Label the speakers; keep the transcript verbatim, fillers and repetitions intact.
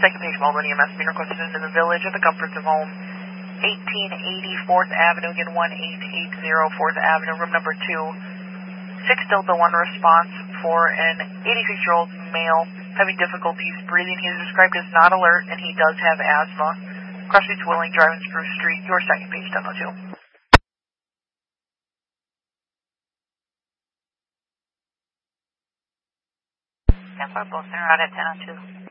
Speaker 1: Second page, Melbourne E M S being requested into the village at the comforts of home. eighteen eighty fourth Avenue, again one eight eight zero fourth Avenue, room number two. six Delta one response for an eighty-six-year-old male having difficulties breathing. He is described as not alert, and he does have asthma. Cross Streets Willing, driving Spruce Street, your second page, ten oh two.
Speaker 2: ten four, both are out at ten oh two.